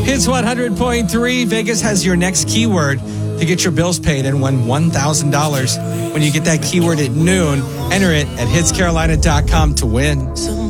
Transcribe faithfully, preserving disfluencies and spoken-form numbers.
Hits one hundred point three. Vegas has your next keyword to get your bills paid and win one thousand dollars. When you get that keyword at noon, enter it at hits carolina dot com to win.